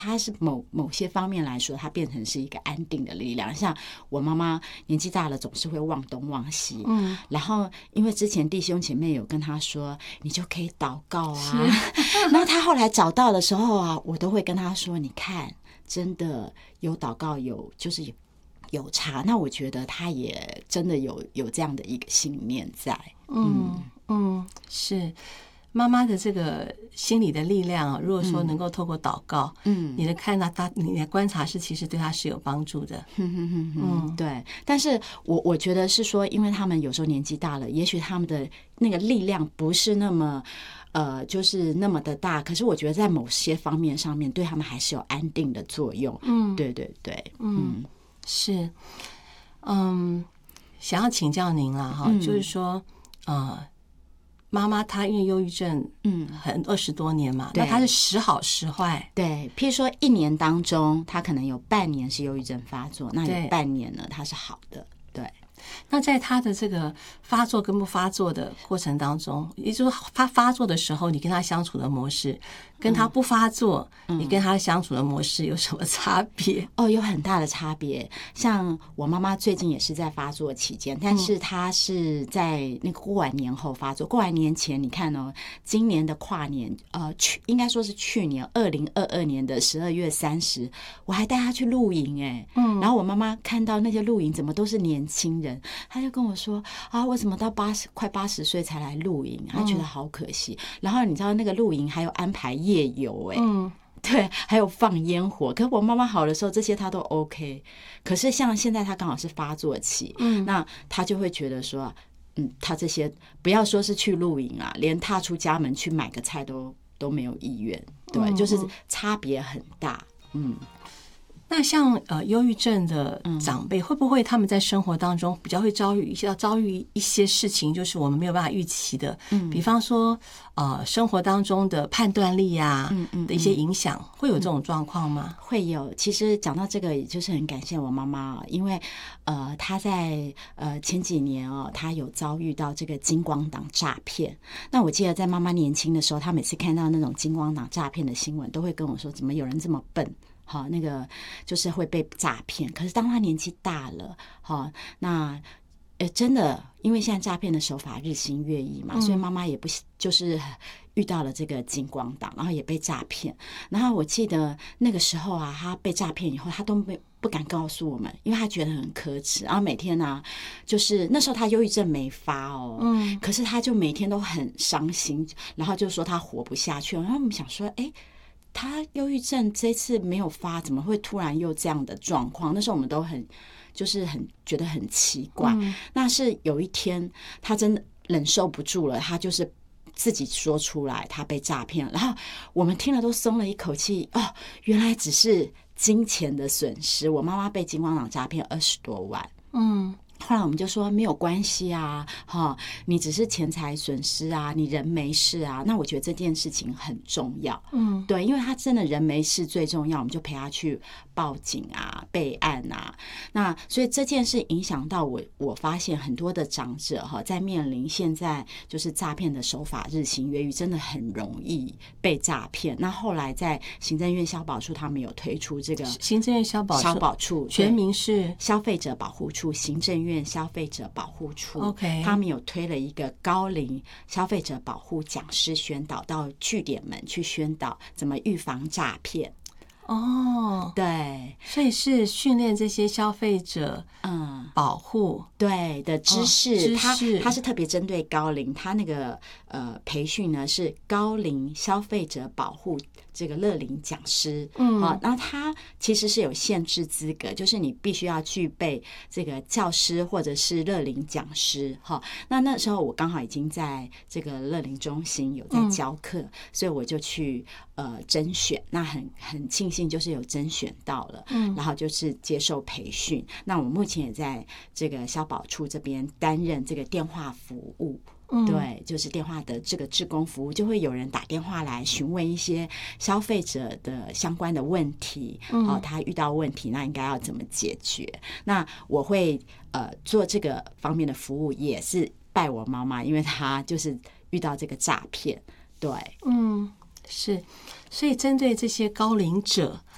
它是某些方面来说，它变成是一个安定的力量。像我妈妈年纪大了，总是会忘东忘西，然后因为之前弟兄姐妹有跟她说，你就可以祷告啊，那她后来找到的时候啊，我都会跟她说，你看，真的有祷告，就是有差。那我觉得她也真的有这样的一个信念在， 是。妈妈的这个心理的力量啊，如果说能够透过祷告，你的看到他，你的观察是其实对他是有帮助的。 对。但是我觉得是说，因为他们有时候年纪大了，也许他们的那个力量不是那么就是那么的大，可是我觉得在某些方面上面对他们还是有安定的作用。对对对， 是。想要请教您啦哈，就是说妈妈她因为忧郁症很20多年嘛，那她是时好时坏。 对，譬如说1年当中她可能有半年是忧郁症发作，那有半年呢她是好的。对， 那在她的这个发作跟不发作的过程当中，也就是说她发作的时候你跟她相处的模式，跟她不发作你跟她相处的模式有什么差别？ 有很大的差别。像我妈妈最近也是在发作期间，但是她是在那个过完年后发作。过完年前，你看哦，今年的跨年，应该说是去年2022年的12月30，我还带她去露营哎，然后我妈妈看到那些露营怎么都是年轻人，她就跟我说啊，我怎么到快80岁才来露营？她觉得好可惜。然后你知道那个露营还有安排夜游哎，对，还有放烟火。可是我妈妈好的时候，这些她都 OK。可是像现在她刚好是发作期，那她就会觉得说，她这些不要说是去露营啊，连踏出家门去买个菜都没有意愿。对，就是差别很大。 那像忧郁症的长辈，会不会他们在生活当中比较会遭遇一些事情，就是我们没有办法预期的？比方说生活当中的判断力啊的一些影响，会有这种状况吗？ 会有。其实讲到这个，也就是很感谢我妈妈，因为她在前几年她有遭遇到这个金光党诈骗。那我记得在妈妈年轻的时候，她每次看到那种金光党诈骗的新闻，都会跟我说，怎么有人这么笨？好，那个就是会被诈骗。可是当他年纪大了，好，那真的，因为现在诈骗的手法日新月异嘛，所以妈妈也不就是遇到了这个金光党，然后也被诈骗。然后我记得那个时候啊，他被诈骗以后，他都不敢告诉我们，因为他觉得很可耻。然后每天呢，就是那时候他忧郁症没发可是他就每天都很伤心，然后就说他活不下去。然后我们想说，他忧郁症这次没有发，怎么会突然又这样的状况？那时候我们都很觉得很奇怪。那是有一天他真的忍受不住了，他就是自己说出来他被诈骗了，然后我们听了都松了一口气。原来只是金钱的损失，我妈妈被金光党诈骗20多万。后来我们就说没有关系啊，你只是钱财损失啊，你人没事啊。那我觉得这件事情很重要，对，因为他真的人没事最重要，我们就陪他去报警啊、备案啊。那所以这件事影响到我发现很多的长者在面临现在就是诈骗的手法日新月异，真的很容易被诈骗。那后来在行政院消保处他们有推出这个行政院消保处全名是消费者保护处，行政院消费者保护处 OK， 他们有推了一个高龄消费者保护讲师宣导，到据点们去宣导怎么预防诈骗。对， 所以是训练这些消费者保护对的知识，它是特别针对高龄，它那个培训呢是高龄消费者保护这个乐龄讲师。然后它其实是有限制资格，就是你必须要具备这个教师或者是乐龄讲师。那时候我刚好已经在这个乐龄中心有在教课，所以我就去甄选，那很庆幸就是有甄选到了，然后就是接受培训。那我目前也在这个消保处这边担任这个电话服务。对，就是电话的这个志工服务，就会有人打电话来询问一些消费者的相关的问题，他遇到问题那应该要怎么解决。那我会做这个方面的服务，也是拜我妈妈，因为她就是遇到这个诈骗。对， 是，所以针对这些高龄者，